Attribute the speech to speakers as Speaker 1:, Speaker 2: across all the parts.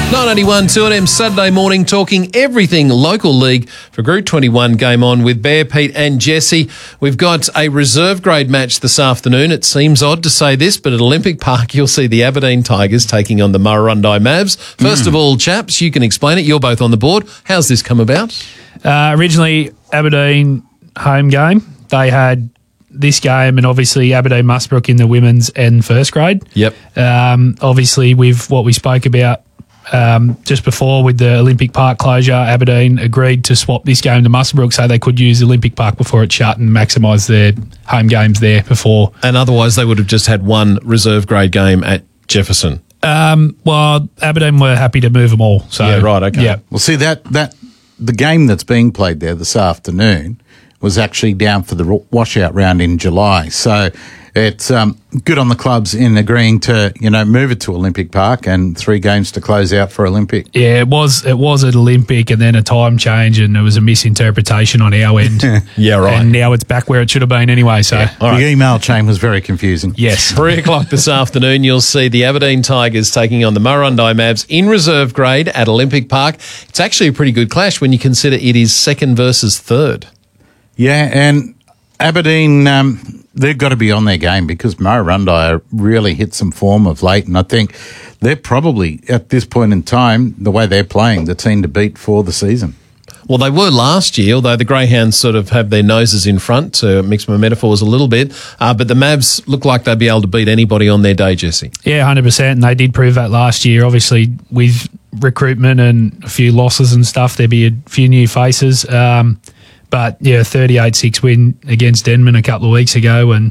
Speaker 1: 981 2AM Saturday morning, talking everything local league for Group 21 game on with Bear, Pete and Jesse. We've got a reserve grade match this afternoon. It seems odd to say this, but at Olympic Park you'll see the Aberdeen Tigers taking on the Murrurundi Mavs. First of all, chaps, you can explain it. You're both on the board. How's this come about?
Speaker 2: Originally, Aberdeen home game. They had this game and obviously Aberdeen Musbrook in the women's and first grade.
Speaker 1: Yep.
Speaker 2: Obviously, with what we spoke about just before with the Olympic Park closure, Aberdeen agreed to swap this game to Musbrook so they could use Olympic Park before it shut and maximise their home games there before.
Speaker 1: And otherwise they would have just had one reserve grade game at Jefferson.
Speaker 2: Well, Aberdeen were happy to move them all. So
Speaker 1: yeah, right, okay.
Speaker 2: Yeah.
Speaker 3: Well, see, that the game that's being played there this afternoon was actually down for the washout round in July. So it's good on the clubs in agreeing to, move it to Olympic Park and 3 games to close out for Olympic.
Speaker 2: Yeah, it was at Olympic and then a time change and there was a misinterpretation on our end.
Speaker 1: Yeah, right.
Speaker 2: And now it's back where it should have been anyway. So
Speaker 3: The email chain was very confusing.
Speaker 2: Yes.
Speaker 1: 3 o'clock this afternoon, you'll see the Aberdeen Tigers taking on the Murrurundi Mavs in reserve grade at Olympic Park. It's actually a pretty good clash when you consider it is second versus third.
Speaker 3: Yeah, and Aberdeen, they've got to be on their game because Murrurundi really hit some form of late, and I think they're probably, at this point in time, the way they're playing, the team to beat for the season.
Speaker 1: Well, they were last year, although the Greyhounds sort of have their noses in front, to mix my metaphors a little bit. But the Mavs look like they'd be able to beat anybody on their day, Jesse.
Speaker 2: Yeah, 100%. And they did prove that last year. Obviously, with recruitment and a few losses and stuff, there'd be a few new faces. But, yeah, 38-6 win against Denman a couple of weeks ago. And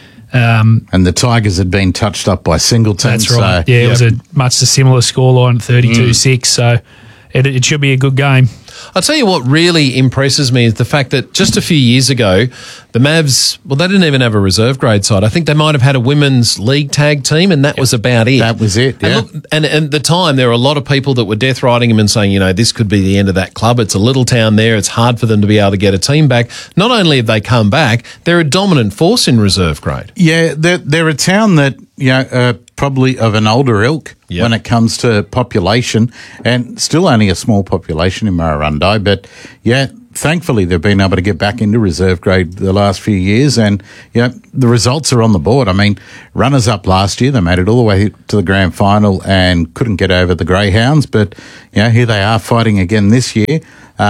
Speaker 3: the Tigers had been touched up by Singleton.
Speaker 2: That's right.
Speaker 3: So,
Speaker 2: it was a much a similar scoreline, 32-6. So it should be a good game.
Speaker 1: I'll tell you what really impresses me is the fact that just a few years ago, the Mavs, well, they didn't even have a reserve grade side. I think they might have had a women's league tag team, and that was about it.
Speaker 3: That was it, yeah.
Speaker 1: And look, and at the time, there were a lot of people that were death riding them and saying, this could be the end of that club. It's a little town there. It's hard for them to be able to get a team back. Not only have they come back, they're a dominant force in reserve grade.
Speaker 3: Yeah, they're a town that, probably of an older ilk when it comes to population, and still only a small population in Murrurundi. But, thankfully they've been able to get back into reserve grade the last few years, and, the results are on the board. I mean, runners-up last year, they made it all the way to the grand final and couldn't get over the Greyhounds. But, here they are fighting again this year.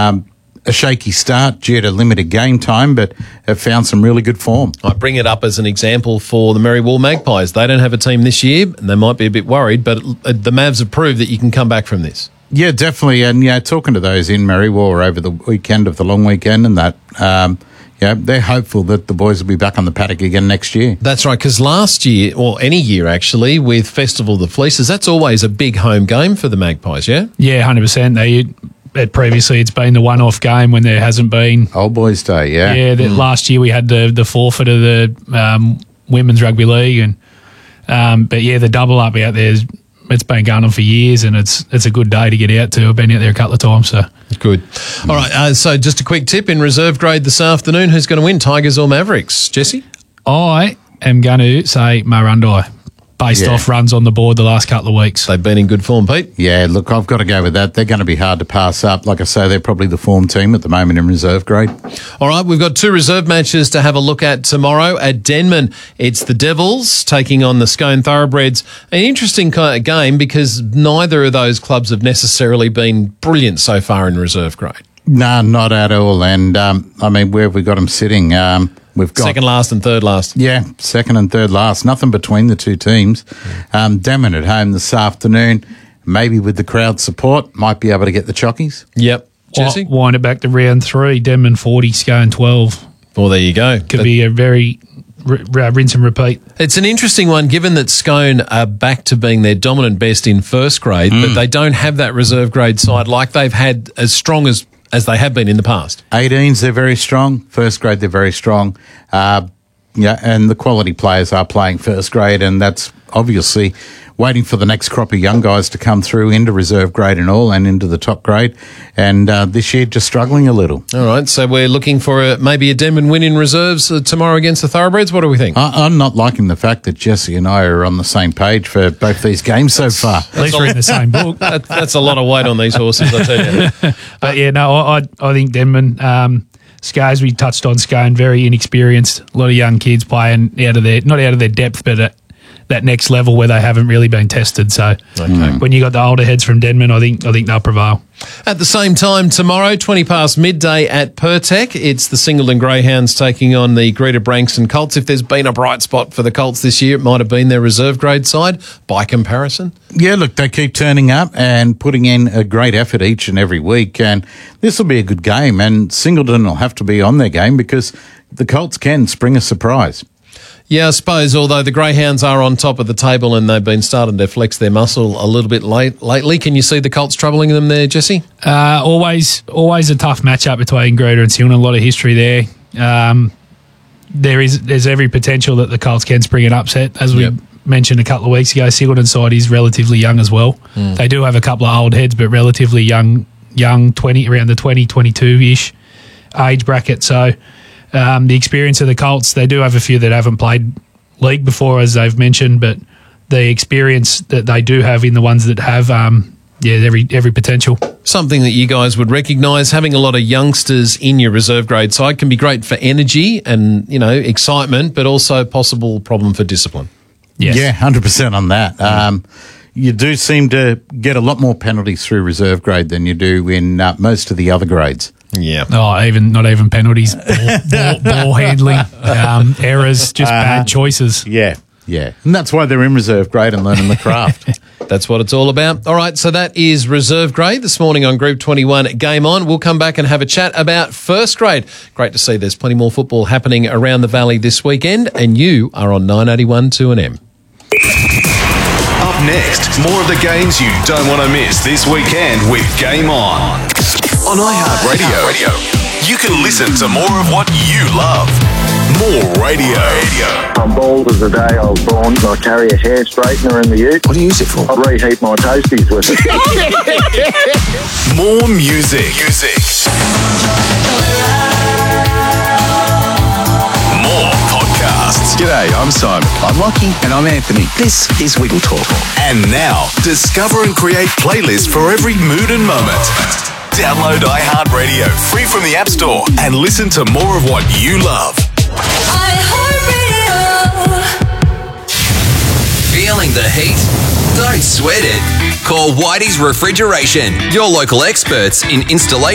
Speaker 3: A shaky start due to limited game time, but have found some really good form.
Speaker 1: I bring it up as an example for the Merriwall Magpies. They don't have a team this year, and they might be a bit worried, but the Mavs have proved that you can come back from this.
Speaker 3: Yeah, definitely. And, talking to those in Merriwall over the weekend of the long weekend and that, they're hopeful that the boys will be back on the paddock again next year.
Speaker 1: That's right, because last year, or any year actually, with Festival of the Fleeces, that's always a big home game for the Magpies, yeah?
Speaker 2: Yeah, 100%. Previously, it's been the one-off game when there hasn't been
Speaker 3: Old Boys Day, yeah.
Speaker 2: Yeah, last year we had the forfeit of the Women's Rugby League, and but the double up out there, it's been going on for years, and it's a good day to get out to. I've been out there a couple of times, so
Speaker 1: good. All right, so just a quick tip in reserve grade this afternoon: who's going to win, Tigers or Mavericks? Jesse,
Speaker 2: I am going to say Murrurundi. Based off runs on the board the last couple of weeks.
Speaker 1: They've been in good form, Pete.
Speaker 3: Yeah, look, I've got to go with that. They're going to be hard to pass up. Like I say, they're probably the form team at the moment in reserve grade.
Speaker 1: All right, we've got 2 reserve matches to have a look at tomorrow. At Denman, it's the Devils taking on the Scone Thoroughbreds. An interesting kind of game because neither of those clubs have necessarily been brilliant so far in reserve grade.
Speaker 3: No, not at all. And, where have we got them sitting? We've got
Speaker 1: second last and third last.
Speaker 3: Yeah, second and third last. Nothing between the two teams. Denman at home this afternoon. Maybe with the crowd support, might be able to get the chockies.
Speaker 1: Yep. Jesse?
Speaker 2: Wind it back to round 3. Denman 40, Scone 12.
Speaker 1: Well, there you go.
Speaker 2: Could be a very rinse and repeat.
Speaker 1: It's an interesting one given that Scone are back to being their dominant best in first grade, but they don't have that reserve grade side like they've had as strong as they have been in the past.
Speaker 3: 18s, they're very strong. First grade, they're very strong. And the quality players are playing first grade, and that's obviously waiting for the next crop of young guys to come through into reserve grade and all, and into the top grade. And this year, just struggling a little.
Speaker 1: All right, so we're looking for maybe a Denman win in reserves tomorrow against the Thoroughbreds. What do we think?
Speaker 3: I'm not liking the fact that Jesse and I are on the same page for both these games so far.
Speaker 2: At least we're in the same book.
Speaker 1: That's a lot of weight on these horses, I tell you.
Speaker 2: But yeah, no, I think Denman. Scars, we touched on Scone, very inexperienced. A lot of young kids playing not out of their depth, but at that next level where they haven't really been tested. So when you got the older heads from Denman, I think they'll prevail.
Speaker 1: At the same time tomorrow, 20 past midday at Pertec, it's the Singleton Greyhounds taking on the Greta Branxton Colts. If there's been a bright spot for the Colts this year, it might have been their reserve grade side by comparison.
Speaker 3: Yeah, look, they keep turning up and putting in a great effort each and every week, and this will be a good game, and Singleton will have to be on their game because the Colts can spring a surprise.
Speaker 1: Yeah, I suppose, although the Greyhounds are on top of the table and they've been starting to flex their muscle a little bit lately. Can you see the Colts troubling them there, Jesse?
Speaker 2: Always a tough matchup between Greta and Singleton. A lot of history there. There's every potential that the Colts can spring an upset. As we mentioned a couple of weeks ago, Singleton's side is relatively young as well. They do have a couple of old heads, but relatively young 20, around the 20, 22-ish age bracket. So the experience of the Colts, they do have a few that haven't played league before, as they've mentioned, but the experience that they do have in the ones that have, every potential.
Speaker 1: Something that you guys would recognise, having a lot of youngsters in your reserve grade side can be great for energy and, excitement, but also a possible problem for discipline.
Speaker 2: Yes.
Speaker 3: Yeah, 100% on that. You do seem to get a lot more penalties through reserve grade than you do in most of the other grades.
Speaker 1: Yeah.
Speaker 2: Oh, not even penalties, ball handling, errors, just bad choices.
Speaker 3: Yeah. And that's why they're in reserve grade and learning the craft.
Speaker 1: That's what it's all about. All right, so that is reserve grade this morning on Group 21 Game On. We'll come back and have a chat about first grade. Great to see there's plenty more football happening around the valley this weekend, and you are on 981 2AM.
Speaker 4: Up next, more of the games you don't want to miss this weekend with Game On iHeartRadio. You can listen to more of what you love. More radio.
Speaker 5: I'm bald as the day I was born. I carry a hair straightener in the ute.
Speaker 4: What do you use it for?
Speaker 5: I reheat my toasties with it.
Speaker 4: More music. More podcasts.
Speaker 6: G'day, I'm Simon. I'm Lockie. And I'm Anthony. This is Wiggle Talk.
Speaker 4: And now, discover and create playlists for every mood and moment. Download iHeartRadio free from the App Store and listen to more of what you love.
Speaker 7: Feeling the heat? Don't sweat it. Call Whitey's Refrigeration, your local experts in installation